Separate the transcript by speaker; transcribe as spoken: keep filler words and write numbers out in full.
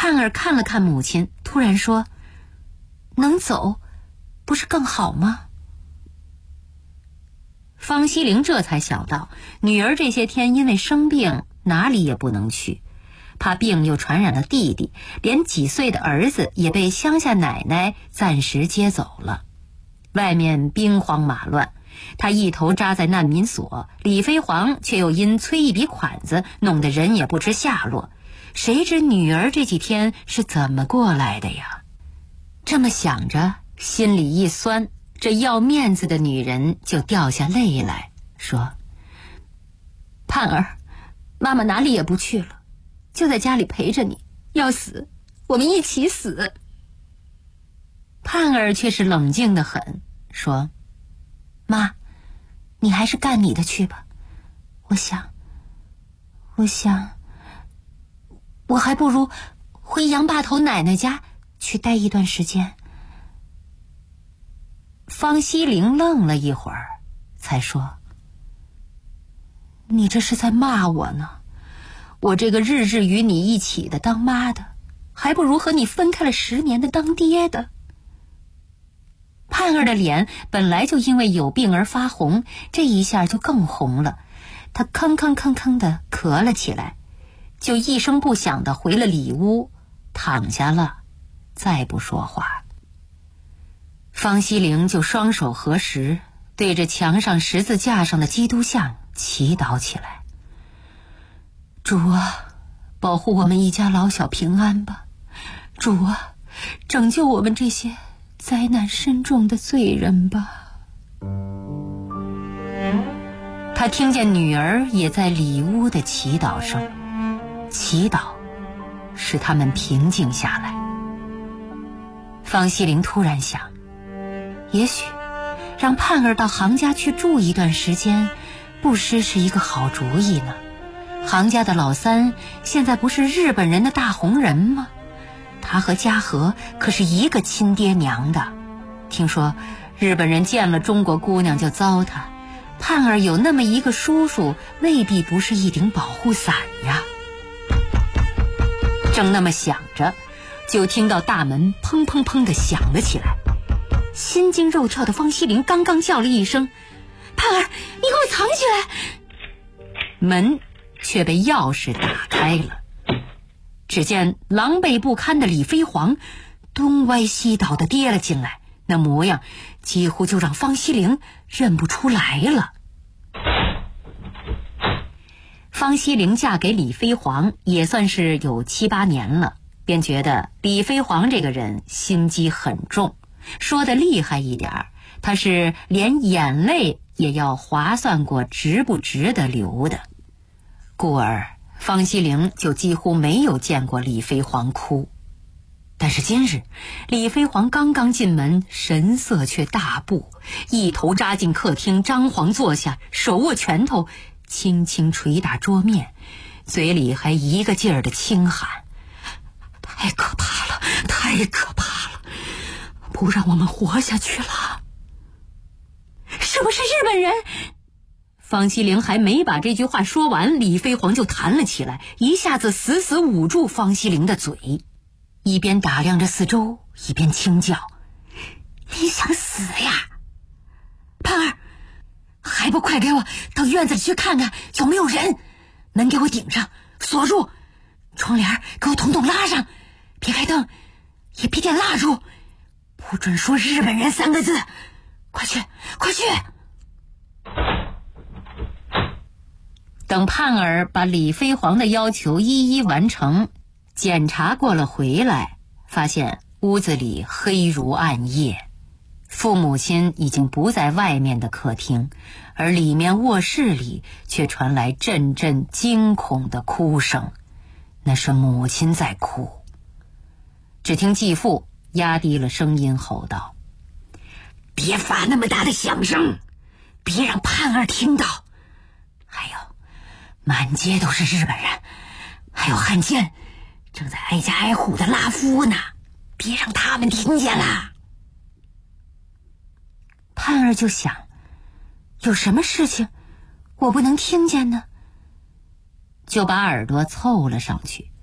Speaker 1: 盼儿看了看母亲，突然说：“能走，不是更好吗？”方希龄这才想到，女儿这些天因为生病，哪里也不能去，怕病又传染了弟弟，连几岁的儿子也被乡下奶奶暂时接走了。外面兵荒马乱，他一头扎在难民所，李飞黄却又因催一笔款子，弄得人也不知下落。谁知女儿这几天是怎么过来的呀？这么想着，心里一酸，这要面子的女人就掉下泪来，说：“盼儿，妈妈哪里也不去了，就在家里陪着你，要死我们一起死。”盼儿却是冷静得很，说：“妈，你还是干你的去吧，我想我想我还不如回杨把头奶奶家去待一段时间。”方希龄愣了一会儿，才说：“你这是在骂我呢？我这个日日与你一起的当妈的，还不如和你分开了十年的当爹的。”盼儿的脸本来就因为有病而发红，这一下就更红了。她吭吭吭吭地咳了起来，就一声不响地回了里屋，躺下了，再不说话。方希龄就双手合十，对着墙上十字架上的基督像祈祷起来：“主啊，保护我们一家老小平安吧！主啊，拯救我们这些灾难深重的罪人吧！”他听见女儿也在里屋的祈祷声，祈祷使他们平静下来。方希龄突然想，也许让盼儿到行家去住一段时间，不失是一个好主意呢。行家的老三现在不是日本人的大红人吗？他和嘉禾可是一个亲爹娘的，听说日本人见了中国姑娘就糟蹋，盼儿有那么一个叔叔，未必不是一顶保护伞呀。正那么想着，就听到大门砰砰砰地响了起来。心惊肉跳的方希龄刚刚叫了一声：“盼儿，你给我藏起来！”门却被钥匙打开了。只见狼狈不堪的李飞黄东歪西倒地跌了进来，那模样几乎就让方希龄认不出来了。方希龄嫁给李飞黄也算是有七八年了，便觉得李飞黄这个人心机很重，说得厉害一点，他是连眼泪也要划算过值不值得流的。故而方希龄就几乎没有见过李飞黄哭。但是今日李飞黄刚刚进门，神色却大不，一头扎进客厅，张皇坐下，手握拳头轻轻捶打桌面，嘴里还一个劲儿的轻喊：“太可怕了，太可怕了，不让我们活下去了！”是不是日本人？方希龄还没把这句话说完，李飞黄就弹了起来，一下子死死捂住方希龄的嘴，一边打量着四周，一边轻叫：“你想死呀？盼儿，还不快给我到院子里去看看有没有人，门给我顶上锁住，窗帘给我统统拉上，别开灯，也别点蜡烛，不准说日本人三个字，快去快去！”等盼儿把李飞黄的要求一一完成，检查过了回来，发现屋子里黑如暗夜，父母亲已经不在外面的客厅，而里面卧室里却传来阵阵惊恐的哭声，那是母亲在哭。只听继父压低了声音吼道：“别发那么大的响声，别让盼儿听到。还有，满街都是日本人，还有汉奸，正在挨家挨户的拉夫呢，别让他们听见了。”盼儿就想，有什么事情我不能听见呢？就把耳朵凑了上去，